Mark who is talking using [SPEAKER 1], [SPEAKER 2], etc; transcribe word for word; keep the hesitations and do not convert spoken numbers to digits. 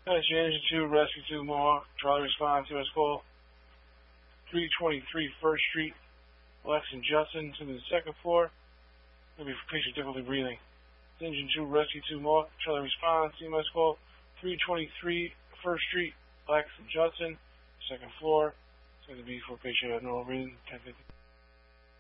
[SPEAKER 1] Passenger Engine two, Rescue two, Mohawk. Charlie responds to his call. three twenty-three First Street, Lex and Justin to the second floor. Maybe patient difficulty breathing. Engine two, Rescue two, Mohawk. Charlie responds to his call. three twenty-three First Street, Lex and Justin, second floor. It's going to be for patient abnormal breathing. ten fifty.